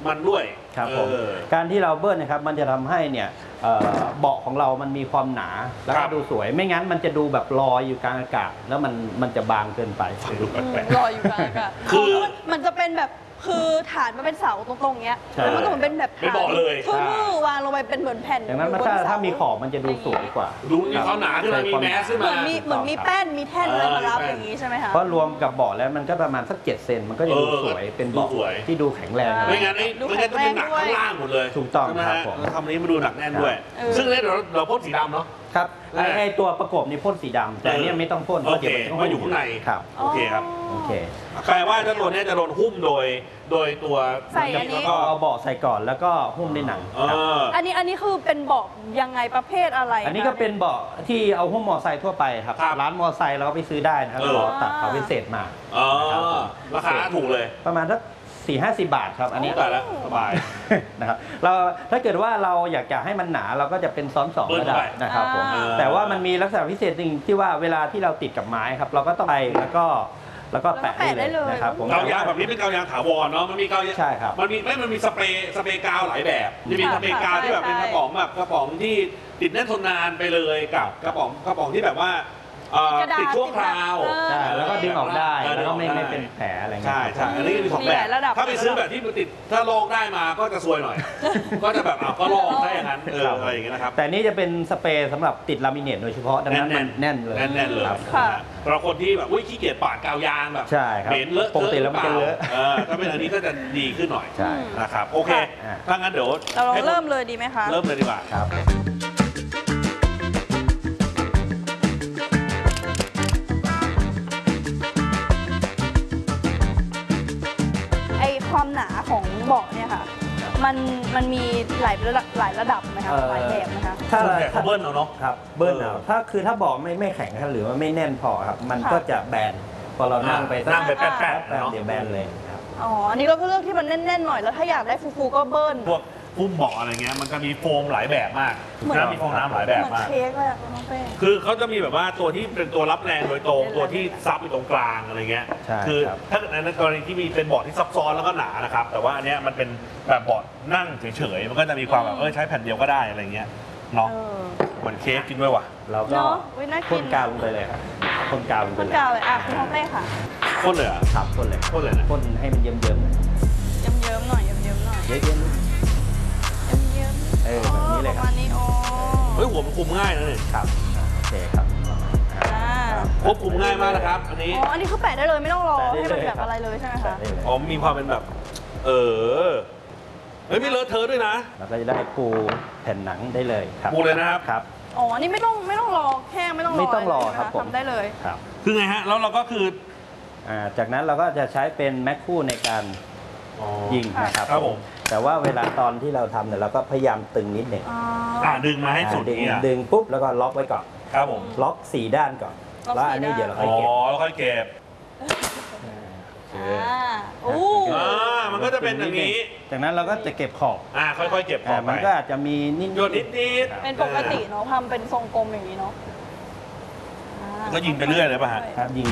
มันด้วยครับผมการที่เราเบิ้ลนะครับมันจะทำให้เนี่ยเบาะของเรามันมีความหนาแล้วก็ดูสวยไม่งั้นมันจะดูแบบลอยอยู่กลางอากาศแล้วมันจะบางเกินไปลอยอยู่กลางอากาศคือมันจะเป็นแบบคือฐานมันเป็นเสาตรงๆเงี้ยแล้วมันก็เหมือนเป็นแบบฐานคือวางลงไปเป็นเหมือนแผ่นอย่างนั้นถ้ามีขอบมันจะดูสวยกว่าดูมีความหนาขึ้นมามีแมสขึ้นมาเหมือนมีแป้นมีแท่นอะไรมารับอย่างนี้ใช่ไหมคะเพราะรวมกับเบาะแล้วมันก็ประมาณสัก7 เซนมันก็จะดูสวยเป็นเบาะที่ดูแข็งแรงไม่งั้นจะเป็นหนักข้างล่างหมดเลยถูกต้องครับผมทำนี้มาดูหนักแน่นด้วยซึ่งเราพ่นสีดำเนาะครับไอตัวประกบนี่พ่นสีดำแต่เนี้ยไม่ต้องพ่นเพราะเดี๋ยวมันอยู่ข้างในครับโอเคครับโอเคแปลว่าเจ้าตัวนี้จะโดนหุ้มโดยตัวใส่อันนี้ก็เอาเบาะใส่ก่อนแล้วก็หุ้มด้วยหนังอันนี้คือเป็นเบาะยังไงประเภทอะไรอันนี้ก็เป็นเบาะที่เอาหุ้มมอไซค์ทั่วไปครับร้านมอไซค์เราก็ไปซื้อได้นะครับเราตัดเขาพิเศษมาราคาถูกเลยประมาณสัก40-50 บาทครับอันนี้แต่ละสบายนะครับเราถ้าเกิดว่าเราอยากจะให้มันหนาเราก็จะเป็นซ้อน2ก็ได้นะครับผมแต่ว่ามันมีลักษณะพิเศษหนึ่งที่ว่าเวลาที่เราติดกับไม้ครับเราก็ต้องไปแล้วก็แปะได้เลยนะครับผมกาวยางแบบนี้เป็นกาวยางถาวรเนาะมันมีกาวยางใช่ครับมันมีสเปรย์กาวหลายแบบจะมีสเปรย์กาวที่แบบเป็นกระป๋องแบบกระป๋องที่ติดแน่นทนนานไปเลยกับกระป๋องที่แบบว่าติดชั่วคราวแล้วก็ดึงออกได้แล้วก็ไม่เป็นแผลอะไรเงี้ยใช่อันนี้มี2แบบถ้าไปซื้อแบบที่มันติดถ้าลอกได้มาก็จะซวยหน่อยก็จะแบบก็ลอกได้อย่างนั้นอะไรอย่างเงี้ยนะครับแต่นี่จะเป็นสเปรย์สำหรับติดลามิเนตโดยเฉพาะดังนั้นมันแน่นเลยแน่นเลยสำหรับคนที่แบบขี้เกียจปาดกาวยางแบบเหม็นเลอะปกติแล้วมันจะเลอะถ้าเป็นอันนี้ก็จะดีขึ้นหน่อยใช่นะครับโอเคถ้างั้นเดี๋ยวเราเริ่มเลยดีไหมคะเริ่มเลยดีกว่าครับความหนาของเบาะเนี่ยค่ะมันมีหลายระดับไหมคะหลายแบบไหมคะถ้าเบิ้ลเนาะครับเบิ้ลเอาถ้าเบาะไม่แข็งหรือว่าไม่แน่นพอครับมันก็จะแบนพอเรานั่งไปแป๊บเดี๋ยวแบนเลยครับอ๋ออันนี้เราก็เลือกที่มันแน่นๆหน่อยแล้วถ้าอยากได้ฟูๆก็เบิ้ลพวกพุ่มเบาะอะไรเงี้ยมันจะมีโฟมหลายแบบมากนะมีฟองน้ำหลายแบบมากเค้กเลยน้องเป้คือเขาจะมีแบบว่าตัวที่เป็นตัวรับแรงโดยตรงตัวที่ซับอยู่ตรงกลางอะไรเงี้ยคือถ้าในกรณีที่มีเป็นเบาะที่ซับซ้อนแล้วก็หนานะครับแต่ว่าอันเนี้ยมันเป็นแบบเบาะนั่งเฉยๆมันก็จะมีความแบบใช้แผ่นเดียวก็ได้อะไรเงี้ยเนาะเหมือนเค้กกินด้วยว่ะเราก็พ่นกาวลงไปเลยครับพ่นกาวลงไปเลยคุณน้องเป้ค่ะพ่นเลยอ่ะครับพ่นเลยนะพ่นให้มันเยิ้มๆหน่อยเยิ้มๆหน่อยเยิ้มๆหน่อยเยิ้มๆแบบนี้เลยครับหัวมันคุมง่ายนะเนี่ยครับโอเคครับควบคุมง่ายมากนะครับอันนี้อันนี้คือแปะได้เลยไม่ต้องรอให้มันแบบอะไรเลยใช่ไหมคะมีความเป็นแบบไม่เลอะเทอะด้วยนะเราก็จะได้ปูแผ่นหนังได้เลยครับปูเลยนะครับครับนี่ไม่ต้องรอแห้งไม่ต้องรอครับผมทำได้เลยครับคือไงฮะแล้วเราก็คือจากนั้นเราก็จะใช้เป็นแม็กคู่ในการยิงนะครับผมแต่ว่าเวลาตอนที่เราทำเนี่ยเราก็พยายามตึงนิดหนึ่งดึงมาให้สุดดึงปุ๊บแล้วก็ล็อกไว้ก่อนครับผมล็อก4 ด้านก่อนแล้วอันนี้เดี๋ยวเราค่อยเก็บแล้วค่อยเก็บมันก็จะเป็นอย่างนี้จากนั้นเราก็จะเก็บขอบค่อยๆเก็บขอบมันก็อาจจะมีนิดเป็นปกติเนาะทำเป็นทรงกลมอย่างนี้เนาะก็ยิงไปเรื่อยเลยป่ะฮะครับยิง